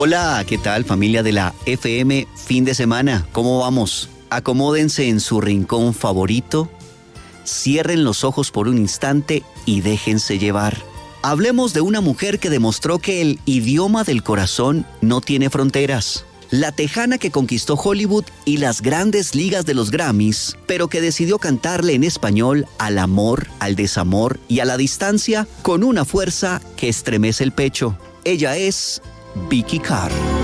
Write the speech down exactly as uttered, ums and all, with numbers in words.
Hola, ¿qué tal familia de la F M fin de semana? ¿Cómo vamos? Acomódense en su rincón favorito, cierren los ojos por un instante y déjense llevar. Hablemos de una mujer que demostró que el idioma del corazón no tiene fronteras. La tejana que conquistó Hollywood y las grandes ligas de los Grammys, pero que decidió cantarle en español al amor, al desamor y a la distancia con una fuerza que estremece el pecho. Ella es Vicky Carr.